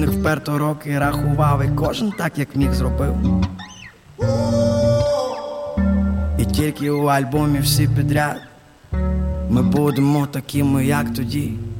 Шкільник вперто роки рахував, і кожен так, як міг, зробив. І тільки у альбомі всі підряд ми будемо такими, як тоді.